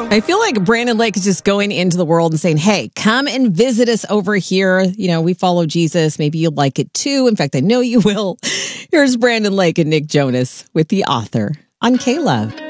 I feel like Brandon Lake is just going into the world and saying, hey, come and visit us over here. You know, we follow Jesus. Maybe you'll like it too. In fact, I know you will. Here's Brandon Lake and Nick Jonas with The Author on K-Love.